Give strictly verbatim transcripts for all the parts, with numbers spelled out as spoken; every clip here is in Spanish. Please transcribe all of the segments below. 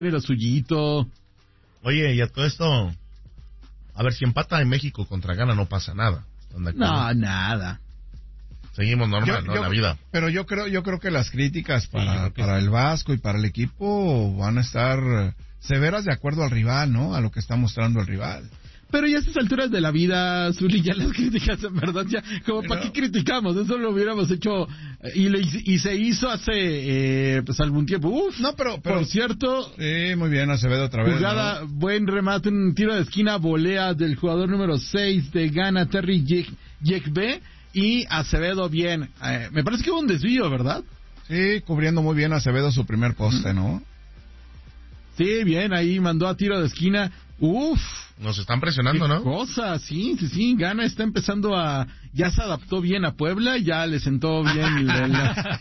Pero suyito. Oye, y a todo esto, a ver, si empata en México contra Ghana no pasa nada. No, nada. Seguimos normal, yo, ¿no? Yo, la vida. Pero yo creo, yo creo que las críticas para, sí, para sí. el Vasco y para el equipo van a estar severas de acuerdo al rival, ¿no? A lo que está mostrando el rival. Pero ya a estas alturas de la vida, Zuli, ya las críticas, en verdad, ya, como pero... ¿para qué criticamos? Eso lo hubiéramos hecho, y, le, y se hizo hace, eh, pues algún tiempo. Uf, no, pero, pero... Por cierto... Sí, muy bien, Acevedo otra vez. Jugada, ¿no? Buen remate, un tiro de esquina, volea del jugador número seis de Ghana, Terry Yekbe, y Acevedo bien. Eh, me parece que hubo un desvío, ¿verdad? Sí, cubriendo muy bien Acevedo su primer poste, ¿no? Sí, bien, ahí mandó a tiro de esquina. Uf. Nos están presionando, ¿no? Cosa, sí, sí, sí. Ghana está empezando a... Ya se adaptó bien a Puebla, ya le sentó bien el... el...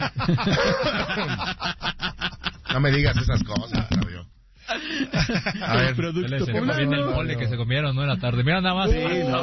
No me digas esas cosas, Fabio. A ver, producto se le bien el mole que se comieron, ¿no? En la tarde. Mira nada más. Sí, ¿no?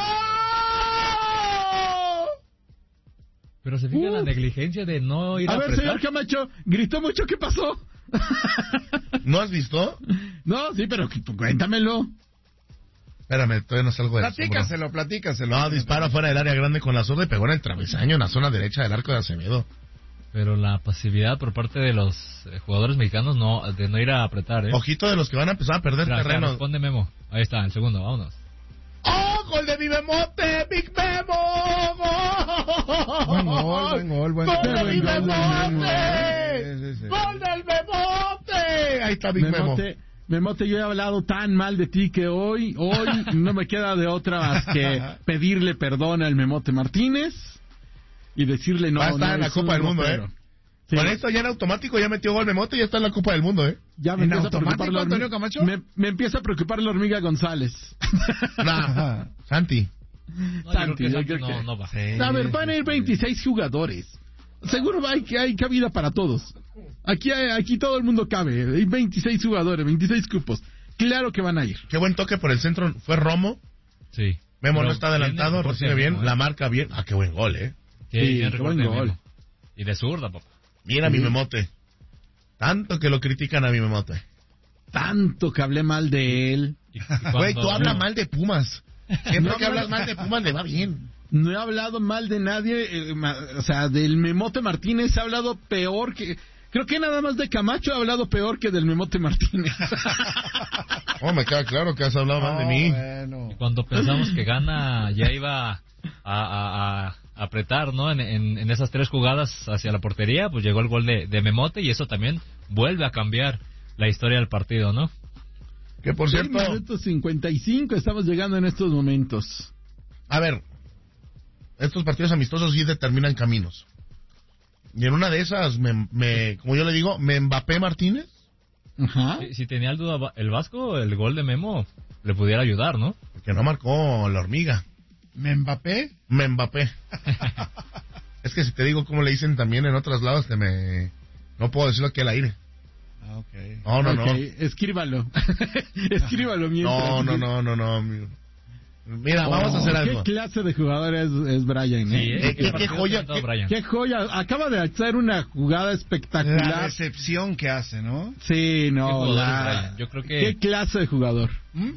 ¡Oh! Pero se fija uh. la negligencia de no ir a A ver, apretar. Señor Camacho, gritó mucho, ¿qué pasó? ¿No has visto? No, sí, pero cuéntamelo. Espérame, todavía no salgo de Platícaselo, platícaselo. No, dispara fuera del área grande con la zurda y pegó en el travesaño, en la zona derecha del arco de Acevedo. Pero la pasividad por parte de los eh, jugadores mexicanos no de no ir a apretar, ¿eh? Ojito de los que van a empezar a perder Mira, terreno. Responde Memo. Ahí está, el segundo, vámonos. ¡Oh, gol de mi Memote! ¡Big Memo! ¡Gol! Buen gol, buen gol, buen ¡Gol gol. de mi Memote! Sí, sí, sí. ¡Gol del Memote! Ahí está Big Memote. Memo. Memote, yo he hablado tan mal de ti que hoy, hoy no me queda de otra más que pedirle perdón al Memote Martínez y decirle no. Va a estar no, en la Copa del Mundo, ¿eh? Sí. Con esto ya en automático ya metió gol Memote y ya está en la Copa del Mundo, ¿eh? Ya me ¿En empieza a preocupar la Antonio hormiga, Camacho? me, me empieza a preocupar la hormiga González. Nah, Santi. No, Santi, yo creo que yo Santi creo no, que... no va. Sí. A ver, van a ir veintiséis jugadores. Seguro hay, hay cabida para todos. Aquí, hay, aquí todo el mundo cabe. Hay veintiséis jugadores, veintiséis cupos. Claro que van a ir. Qué buen toque por el centro. Fue Romo. Sí. Memo Pero no está adelantado, recibe bien. Memo, ¿eh? La marca bien. Ah, qué buen gol, ¿eh? Qué Sí, bien qué buen recorte de gol. Memo. Y de zurda, papá. Mira Sí. mi Memote. Tanto que lo critican a mi Memote. Tanto que hablé mal de él. Y- y cuando- Güey, tú hablas mal de Pumas. Siempre No, que no, hablas no. mal de Pumas le va bien. No he hablado mal de nadie. Eh, ma- o sea, del Memote Martínez he hablado peor que... Creo que nada más de Camacho he hablado peor que del Memote Martínez. Oh, me queda claro que has hablado mal de mí. Bueno. Y cuando pensamos que Ghana ya iba a, a- a apretar, ¿no? En, en- en esas tres jugadas hacia la portería, pues llegó el gol de, de Memote y eso también vuelve a cambiar la historia del partido, ¿no? Que por cierto, Minuto cincuenta y cinco estamos llegando en estos momentos. a ver, estos partidos amistosos sí determinan caminos. Y en una de esas, me, me, como yo le digo, me Mbappé Martínez. Ajá. Si, si tenía el duda el Vasco, el gol de Memo le pudiera ayudar, ¿no? Porque no marcó la hormiga. ¿Me Mbappé? Me Mbappé. Es que si te digo cómo le dicen también en otros lados, te me... no puedo decirlo aquí al aire. Ah, ok. No, no, Ok, no. escríbalo. Escríbalo mientras. No, no, no, no, no. amigo. Mira, vamos a hacer algo. ¿Qué clase de jugador es, es Brian? Sí, ¿eh? ¿eh? Eh, qué- qué partido joya, ha tenido qué- Brian. Qué joya. Acaba de hacer una jugada La espectacular. recepción que hace, ¿no? Sí, ¿Qué no. jugador la- es Brian? Yo creo que... ¿Qué clase de jugador? ¿Mm?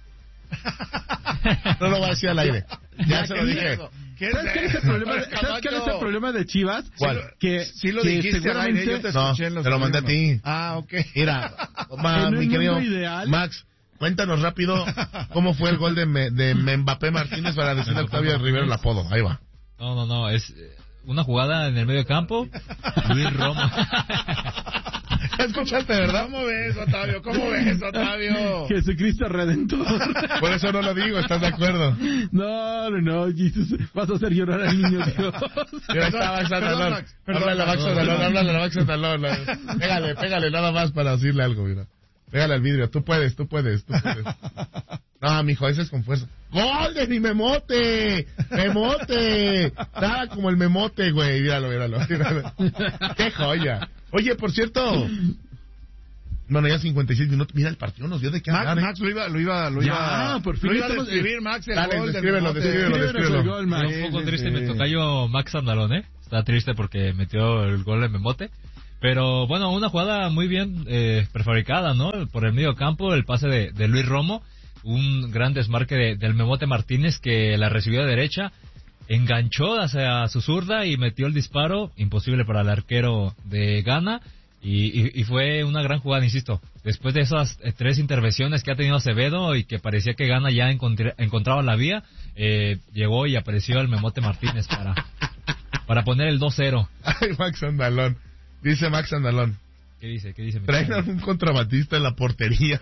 No lo voy a decir al aire. Ya se lo dije. ¿Qué ¿Sabes qué es el problema de, ¿sabes qué es el problema de Chivas? ¿Cuál? Que, Sí lo que dijiste al aire, yo te No, escuché en los te lo mandé a teléfonos. ti. Ah, ok. Mira, ma- En el mi querido mundo ideal- Max, cuéntanos rápido cómo fue el gol de, me, de Mbappé Martínez para decirle a Octavio Rivero el apodo. Ahí va. No, no, no, es eh, una jugada en el medio campo. Luis Romo. ¿Escuchaste, verdad? ¿Cómo ves, Otavio? ¿Cómo ves, Otavio? Jesucristo Redentor. Por eso no lo digo, ¿estás de acuerdo? No, no, no, Jesús, vas a hacer llorar al niño Dios. Mira, ahí está Max Perdón, Andalón. Max, perdón, Háblale a Max perdón, Andalón, perdón. háblale a Max Andalón. Pégale, pégale nada más para decirle algo, mira. Pégale al vidrio, tú puedes, tú puedes, tú puedes. No, mijo, ese es con fuerza. ¡Gol de mi Memote! ¡Memote! Nada como el Memote, güey. Míralo, míralo, míralo. ¡Qué joya! Oye, por cierto... Bueno, ya cincuenta y seis minutos. Mira, el partido nos dio de qué Max, hablar, ¿eh? Max lo iba, lo iba, lo Ya, iba, por fin lo iba a estamos- describir, Max, el Dale, gol del descríbelo, Memote. descríbelo, Escríbenos el gol, Max. Está un poco sí, triste sí. mi tocayo Max Andalón, ¿eh? Está triste porque metió el gol de Memote. Pero bueno, una jugada muy bien eh, prefabricada, ¿no? Por el medio campo, el pase de, de Luis Romo, un gran desmarque de, del Memote Martínez que la recibió de derecha, enganchó hacia su zurda y metió el disparo, imposible para el arquero de Ghana, y, y, y fue una gran jugada, insisto. Después de esas eh, tres intervenciones que ha tenido Acevedo y que parecía que Ghana ya encontré, encontraba la vía, eh, llegó y apareció el Memote Martínez para, para poner el dos cero. Ay, Max Andalón. Dice Max Andalón. ¿Qué dice? ¿Qué dice? Traen a un contrabandista en la portería.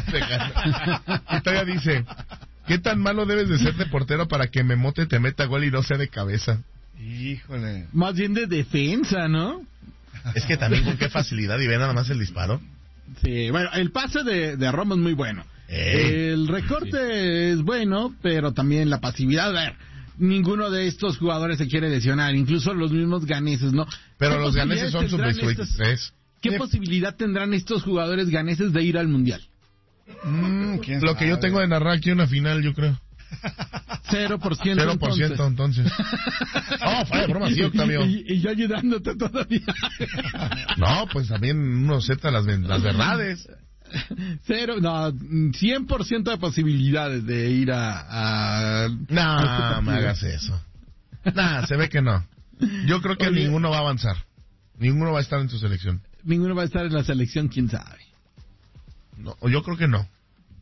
Y todavía dice, ¿qué tan malo debes de ser de portero para que Memote te meta gol y no sea de cabeza? Híjole. Más bien de defensa, ¿no? Es que también con qué facilidad y ve nada más el disparo. Sí, bueno, el pase de, de Romo es muy bueno. Ey. El recorte es bueno, pero también la pasividad, a ver, ninguno de estos jugadores se quiere lesionar, incluso los mismos ganeses, ¿no? Pero ¿Qué los ganeses son posibilidades sub tendrán estos- veintitrés. ¿Qué ¿Qué? posibilidad tendrán estos jugadores ganeses de ir al Mundial? Mm, ¿quién Lo que yo sabe? tengo de narrar aquí una final, yo creo. Cero por ciento. Cero por ciento entonces. Oh, falla broma, sí, Octavio. Y, y yo ayudándote todavía. No, pues también uno acepta las, las verdades. Cero, no, cien por ciento de posibilidades de ir a... a No, a este partido. me hagas eso. Nah, se ve que no. Yo creo que Oye. ninguno va a avanzar. Ninguno va a estar en su selección. Ninguno va a estar en la selección, quién sabe. No, yo creo que no.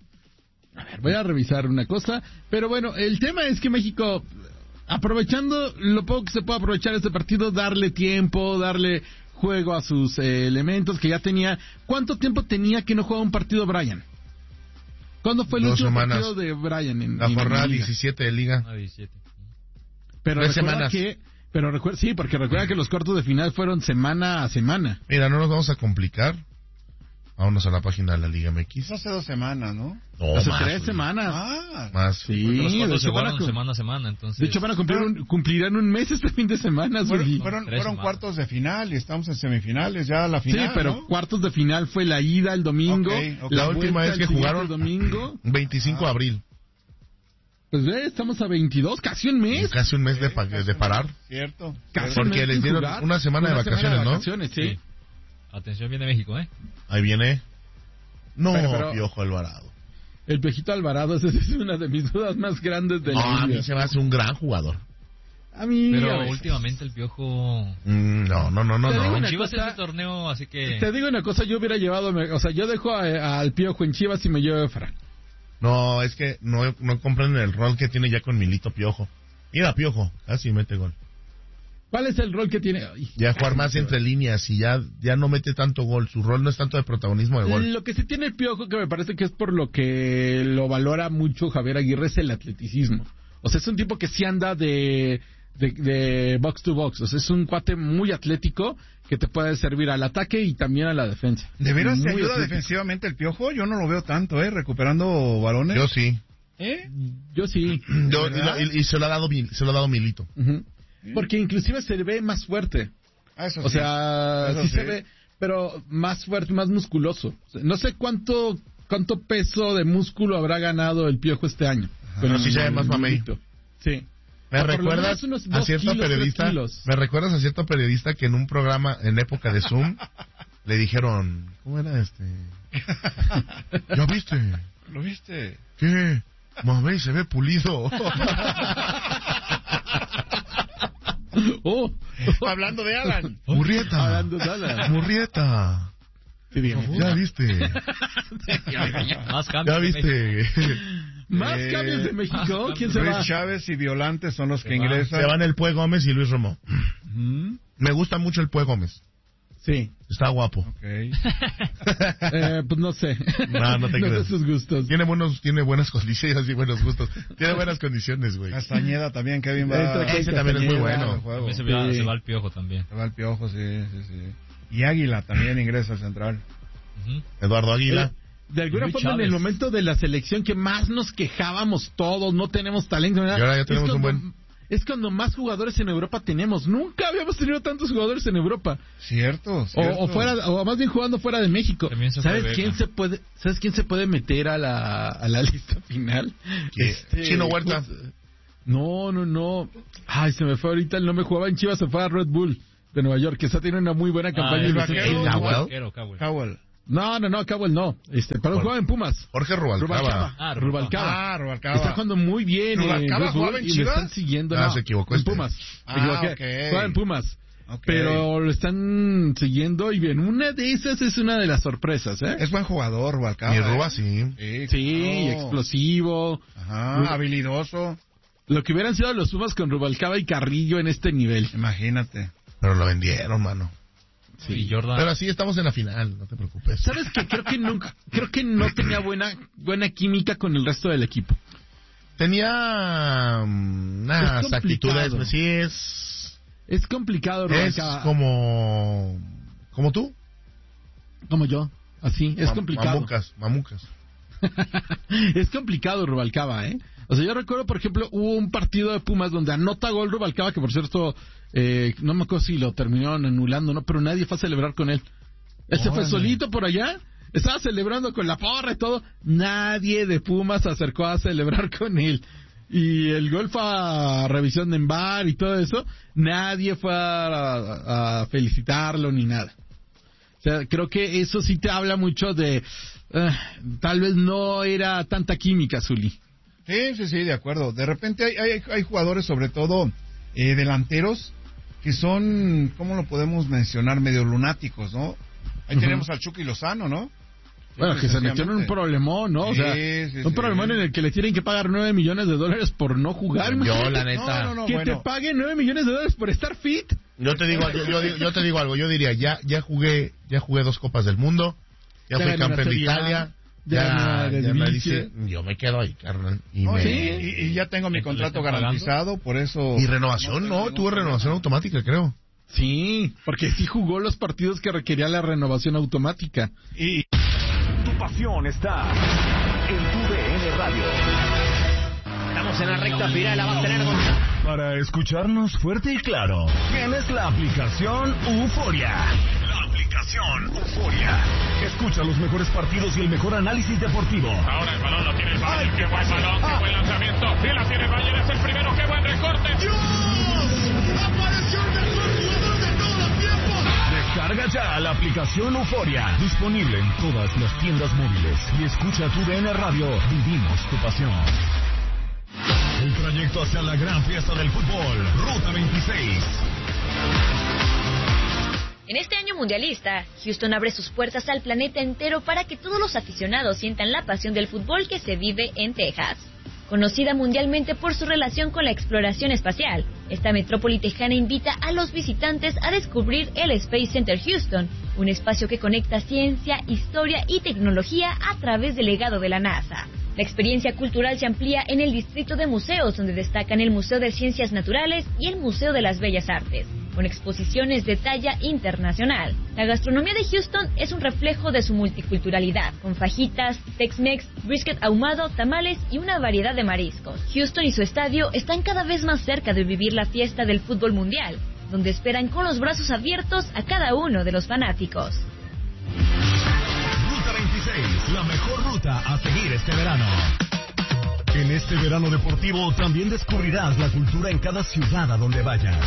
A ver, voy a revisar una cosa. Pero bueno, el tema es que México, aprovechando lo poco que se puede aprovechar este partido, darle tiempo, darle juego a sus eh, elementos que ya tenía. ¿Cuánto tiempo tenía que no jugaba un partido Brian? ¿Cuándo fue el Dos último semanas. partido de Brian en La en jornada Liga? diecisiete de Liga. Ah, diecisiete. Pero Tres recuerda semanas. que, pero recuerda, sí, porque recuerda que los cuartos de final fueron semana a semana. Mira, no nos vamos a complicar. Vámonos a la página de la Liga M X. Eso hace dos semanas, ¿no? No, Hace más, tres güey. semanas. Ah, Más. Sí, Porque los de cuartos se hecho, van a jugaron cu- semana a semana, entonces... de hecho van a cumplir un, cumplirán un mes este fin de semana. fueron, Zuli. fueron, tres fueron semanas. cuartos de final y estamos en semifinales, ya la Sí, final, pero ¿no? cuartos de final fue la ida el domingo. Ok, ok. La última vuelta vez que el siguiente jugaron- domingo. veinticinco de abril. Pues ve, estamos a veintidós, casi un mes. Casi un mes de, pa- de parar. Cierto. Casi Porque un mes les sin dieron jugar. una semana de vacaciones, ¿no? vacaciones, sí. Sí. Atención, viene México, ¿eh? Ahí viene. No, Pero- pero- Piojo Alvarado. El Piojito Alvarado, esa es una de mis dudas más grandes de No, la a vida. mí se me hace un gran jugador. A mí, a Pero ver, últimamente el Piojo... Mm, no, no, no, no, Te digo no. una Chivas cosa- es el torneo, así que... te digo una cosa, yo hubiera llevado, o sea, yo dejo a- al Piojo en Chivas y me llevo a Efra. No, es que no, no comprenden el rol que tiene ya con Milito Piojo. Mira, Piojo, casi mete gol. ¿Cuál es el rol que tiene? Ay, Ya jugar más entre líneas y ya, ya no mete tanto gol. Su rol no es tanto de protagonismo de gol. Lo que sí tiene el Piojo, que me parece que es por lo que lo valora mucho Javier Aguirre, es el atleticismo. O sea, es un tipo que sí anda de, de, de box to box. O sea, es un cuate muy atlético que te puede servir al ataque y también a la defensa. ¿De veras te Muy ayuda atlético. defensivamente el Piojo? Yo no lo veo tanto, ¿eh? Recuperando balones. Yo sí. ¿Eh? Yo sí. Yo- y, ¿Verdad? lo- y- y se lo ha dado, Mil- se lo ha dado Milito. Ujú. Porque inclusive se ve más fuerte. Ah, eso O sí. sea, Eso sí, sí. se ve, pero más fuerte, más musculoso. O sea, no sé cuánto cuánto peso de músculo habrá ganado el Piojo este año. Pero sí se ve más mamey. Sí. ¿Me O por lo recuerdas menos unos a dos cierto kilos, tres periodista? kilos. ¿Me recuerdas a cierto periodista que en un programa en época de Zoom le dijeron, ¿cómo era este? ¿Ya viste? ¿Lo viste? ¿Qué? Mamey se ve pulido. Oh, Hablando de Alan. Murrieta. hablando de nada. Murrieta. Sí, dígame. Ya viste. Más Ya cambios. de México. viste. Más Eh, cambios de México. ¿Quién se Luis va? Chávez y Violante son los que Se va. ingresan. Se van el Pue Gómez y Luis Romo. Ujú. Me gusta mucho el Pue Gómez. Sí. Está guapo. Ok. Eh, pues no sé. No, no te sé creas. sus gustos. Tiene buenos, tiene buenas condiciones y buenos gustos. Tiene buenas condiciones, güey. Castañeda también, Kevin va. Entra Kevin Ese también es muy Castañeda. bueno. al juego. También se va, Sí. se va el Piojo también. Se va el Piojo, sí, sí, sí. Y Águila también ingresa al central. Ujú. Eduardo Águila. De alguna Luis forma, en el Chávez. momento de la selección que más nos quejábamos todos, no tenemos talento. ¿verdad? Y ahora ya Es tenemos un cuando- buen- Es cuando más jugadores en Europa tenemos. Nunca habíamos tenido tantos jugadores en Europa. Cierto, O, cierto. o fuera, o más bien jugando fuera de México. También se fue ¿Sabes Vega. quién se puede, sabes quién se puede meter a la, a la lista final? ¿Quién? Chino Huerta. pues, No, no, no. Ay, se me fue ahorita el nombre. Jugaba en Chivas, se fue a Red Bull. de Nueva York, que está teniendo una muy buena campaña. Ah, en el los vaquero, últimos- Cowell. Vaquero, Cowell. Cowell. No, no, no, Cowell no. Este, perdón, jugaba en Pumas. Jorge Rubalcaba. Rubalcaba. Ah, Rubalcaba. Ah, Rubalcaba. Está jugando muy bien. ¿Rubalcaba en jugaba en y lo Chivas? están siguiendo. Ah, no, se equivocó en este. Pumas. Ah, Me equivoqué. ok. Jugaba en Pumas. Ok. Pero lo están siguiendo y bien, una de esas es una de las sorpresas, ¿eh? Es buen jugador, Rubalcaba. Mi ¿eh? Ruba, sí. Sí, Sí, claro. explosivo. Ajá, habilidoso. Lo que hubieran sido los Pumas con Rubalcaba y Carrillo en este nivel. Imagínate. Pero lo vendieron, mano. Sí, Jordan. Pero así estamos en la final, no te preocupes. ¿Sabes qué? Creo que nunca, creo que no tenía buena, buena química con el resto del equipo. Tenía mm, unas Es complicado. actitudes, pues, sí, es... Es complicado, Es Rubalcaba. como... ¿Como tú? Como yo. Así, es Mam- complicado. Mamucas, mamucas. Es complicado Rubalcaba, ¿eh? O sea, yo recuerdo, por ejemplo, hubo un partido de Pumas donde anota gol Rubalcaba, que por cierto, eh, no me acuerdo si lo terminaron anulando, ¿no? Pero nadie fue a celebrar con él. Él se fue Órale. solito por allá, estaba celebrando con la porra y todo. Nadie de Pumas se acercó a celebrar con él. Y el gol fue a revisión de V A R y todo eso. Nadie fue a, a felicitarlo ni nada. O sea, creo que eso sí te habla mucho de... eh, tal vez no era tanta química, Zuli. Sí, sí, sí, de acuerdo. De repente hay, hay, hay jugadores, sobre todo eh, delanteros, que son, ¿cómo lo podemos mencionar? Medio lunáticos, ¿no? Ahí Ujú. tenemos al Chucky Lozano, ¿no? Bueno, que se metió en un problemón, ¿no? O sea, Sí, sí, un sí. problemón en el que le tienen que pagar nueve millones de dólares por no jugar. Yo, Imagínate la neta... No, no, no, que bueno. te paguen nueve millones de dólares por estar fit. Yo te digo, yo, yo, digo- yo te digo algo, yo diría, ya ya jugué ya jugué dos Copas del Mundo, ya, Ya fui gané una campeón de Serie A, Italia, ya ya, gané una ya me Eredivisie. dice, yo me quedo ahí, carnal. Y, No, me- y, y- y ya tengo mi ¿Le contrato están pagando? garantizado, por eso... y renovación, tengo no, ningún tuve problema. renovación automática, creo. Sí, porque sí jugó los partidos que requería la renovación automática. Y, Tu pasión está en tu D N Radio. Estamos en la recta final, la va a tener Gonzalo. Para escucharnos fuerte y claro, tienes la aplicación Euforia. La aplicación Euforia. Escucha los mejores partidos y el mejor análisis deportivo. Ahora el balón lo tiene el Bayern, qué buen balón, qué buen lanzamiento. Sí la tiene el Bayern, es el primero, qué buen recorte. Descarga ya la aplicación Euforia. Disponible en todas las tiendas móviles. Y escucha tu D N Radio. Vivimos tu pasión. El trayecto hacia la gran fiesta del fútbol. Ruta veintiséis. En este año mundialista, Houston abre sus puertas al planeta entero para que todos los aficionados sientan la pasión del fútbol que se vive en Texas. Conocida mundialmente por su relación con la exploración espacial, esta metrópoli tejana invita a los visitantes a descubrir el Space Center Houston, un espacio que conecta ciencia, historia y tecnología a través del legado de la NASA. La experiencia cultural se amplía en el distrito de museos, donde destacan el Museo de Ciencias Naturales y el Museo de las Bellas Artes, con exposiciones de talla internacional. La gastronomía de Houston es un reflejo de su multiculturalidad, con fajitas, Tex-Mex, brisket ahumado, tamales y una variedad de mariscos. Houston y su estadio están cada vez más cerca de vivir la fiesta del fútbol mundial, donde esperan con los brazos abiertos a cada uno de los fanáticos. Ruta veintiséis, la mejor ruta a seguir este verano. En este verano deportivo también descubrirás la cultura en cada ciudad a donde vayas.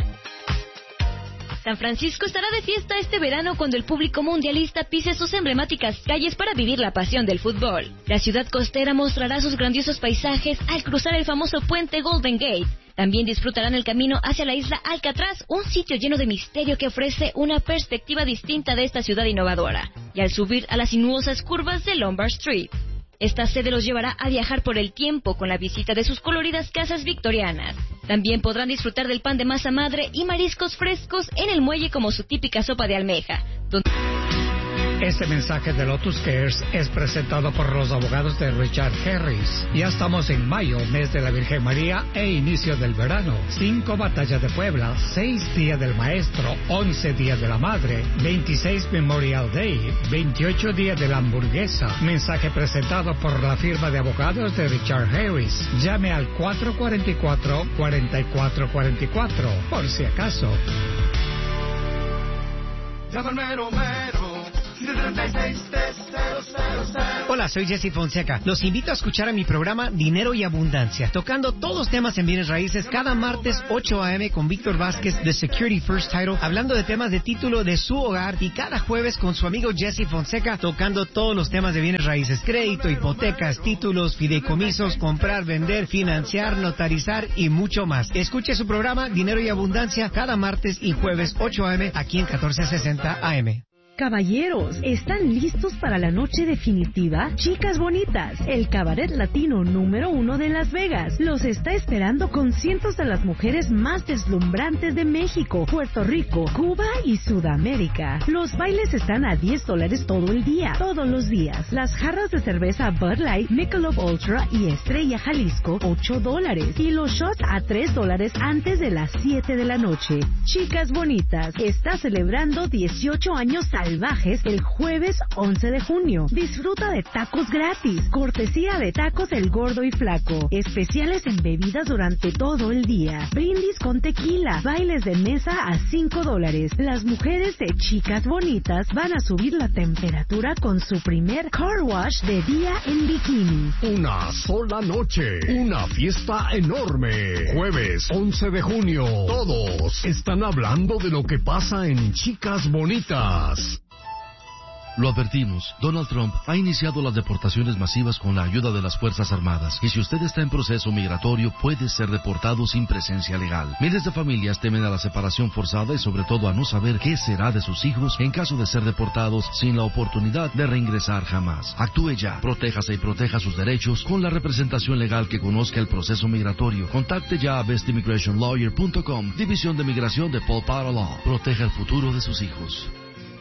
San Francisco estará de fiesta este verano cuando el público mundialista pise sus emblemáticas calles para vivir la pasión del fútbol. La ciudad costera mostrará sus grandiosos paisajes al cruzar el famoso puente Golden Gate. También disfrutarán el camino hacia la isla Alcatraz, un sitio lleno de misterio que ofrece una perspectiva distinta de esta ciudad innovadora, y al subir a las sinuosas curvas de Lombard Street. Esta sede los llevará a viajar por el tiempo con la visita de sus coloridas casas victorianas. También podrán disfrutar del pan de masa madre y mariscos frescos en el muelle como su típica sopa de almeja. Donde... Este mensaje de Lotus Cares es presentado por los abogados de Richard Harris. Ya estamos en mayo, mes de la Virgen María e inicio del verano. Cinco batallas de Puebla, seis días del maestro, once días de la madre, veintiséis Memorial Day, veintiocho días de la hamburguesa. Mensaje presentado por la firma de abogados de Richard Harris. Llame al cuatro cuatro cuatro, cuatro cuatro cuatro cuatro, por si acaso. Llama al mero mero. Hola Hola, soy Jesse Fonseca. Los invito a escuchar a mi programa Dinero y Abundancia, tocando todos los temas en bienes raíces cada martes ocho a.m. con Víctor Vázquez de Security First Title, hablando de temas de título de su hogar, y cada jueves con su amigo Jesse Fonseca tocando todos los temas de bienes raíces, crédito, hipotecas, títulos, fideicomisos, comprar, vender, financiar, notarizar y mucho más. Escuche su programa Dinero y Abundancia cada martes y jueves ocho a.m. aquí en catorce sesenta A M. Caballeros, ¿están listos para la noche definitiva? Chicas Bonitas, el cabaret latino número uno de Las Vegas, los está esperando con cientos de las mujeres más deslumbrantes de México, Puerto Rico, Cuba y Sudamérica. Los bailes están a diez dólares todo el día, todos los días. Las jarras de cerveza Bud Light, Michelob Ultra y Estrella Jalisco, ocho dólares. Y los shots a tres dólares antes de las siete de la noche. Chicas Bonitas está celebrando dieciocho años al salvajes el jueves once de junio. Disfruta de tacos gratis, cortesía de Tacos El Gordo y Flaco, especiales en bebidas durante todo el día, brindis con tequila, bailes de mesa a cinco dólares. Las mujeres de Chicas Bonitas van a subir la temperatura con su primer car wash de día en bikini. Una sola noche, una fiesta enorme. Jueves once de junio, todos están hablando de lo que pasa en Chicas Bonitas. Lo advertimos, Donald Trump ha iniciado las deportaciones masivas con la ayuda de las Fuerzas Armadas, y si usted está en proceso migratorio puede ser deportado sin presencia legal. Miles de familias temen a la separación forzada y sobre todo a no saber qué será de sus hijos en caso de ser deportados sin la oportunidad de reingresar jamás. Actúe ya, protéjase y proteja sus derechos con la representación legal que conozca el proceso migratorio. Contacte ya a best immigration lawyer punto com, División de Migración de Paul Power Law. Proteja el futuro de sus hijos.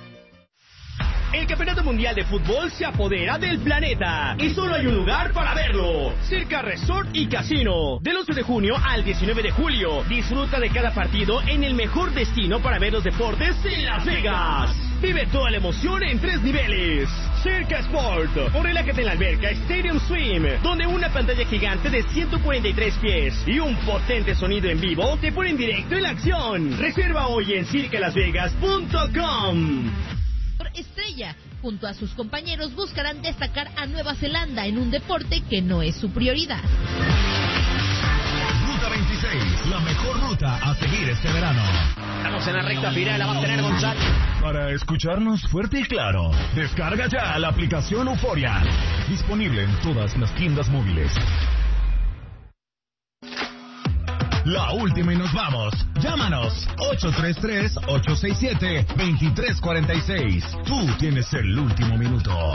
El Campeonato Mundial de Fútbol se apodera del planeta y solo hay un lugar para verlo: Circa Resort y Casino. Del once de junio al diecinueve de julio, disfruta de cada partido en el mejor destino para ver los deportes en Las Vegas. Vive toda la emoción en tres niveles. Circa Sport, o relájate en la alberca Stadium Swim, donde una pantalla gigante de ciento cuarenta y tres pies y un potente sonido en vivo te ponen directo en la acción. Reserva hoy en circa las vegas punto com. Estrella, junto a sus compañeros, buscarán destacar a Nueva Zelanda en un deporte que no es su prioridad. Ruta veintiséis, la mejor ruta a seguir este verano. Estamos en la recta final, la va a tener González. Para escucharnos fuerte y claro, descarga ya la aplicación Euforia, disponible en todas las tiendas móviles. La última y nos vamos. Llámanos ocho tres tres, ocho seis siete, dos tres cuatro seis. Tú tienes el último minuto.